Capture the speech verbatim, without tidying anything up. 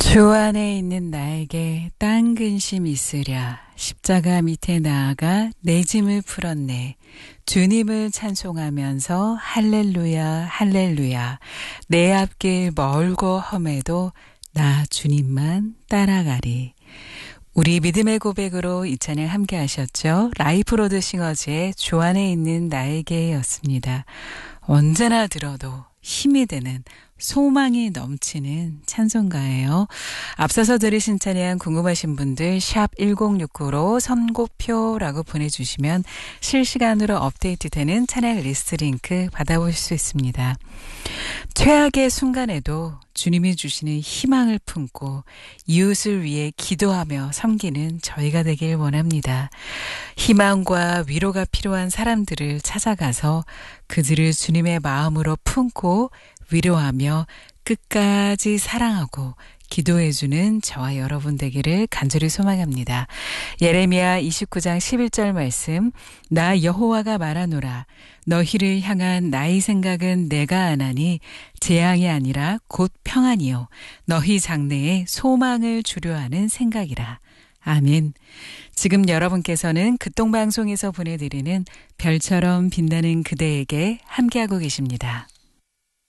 주 안에 있는 나에게 딴 근심 있으랴. 십자가 밑에 나아가 내 짐을 풀었네. 주님을 찬송하면서 할렐루야 할렐루야. 내 앞길 멀고 험해도 나 주님만 따라가리. 우리 믿음의 고백으로 이 찬양 함께 하셨죠. 라이프로드 싱어즈의 주 안에 있는 나에게였습니다. 언제나 들어도 힘이 되는 소망이 넘치는 찬송가예요. 앞서서 들으신 찬양 궁금하신 분들 샵 일공육구로 선곡표라고 보내주시면 실시간으로 업데이트되는 찬양 리스트 링크 받아볼 수 있습니다. 최악의 순간에도 주님이 주시는 희망을 품고 이웃을 위해 기도하며 섬기는 저희가 되길 원합니다. 희망과 위로가 필요한 사람들을 찾아가서 그들을 주님의 마음으로 품고 위로하며 끝까지 사랑하고 기도해주는 저와 여러분 되기를 간절히 소망합니다. 예레미야 이십구 장 십일 절 말씀, 나 여호와가 말하노라. 너희를 향한 나의 생각은 내가 아나니 재앙이 아니라 곧 평안이요 너희 장래에 소망을 주려 하는 생각이라. 아멘. 지금 여러분께서는 극동방송에서 보내드리는 별처럼 빛나는 그대에게 함께하고 계십니다.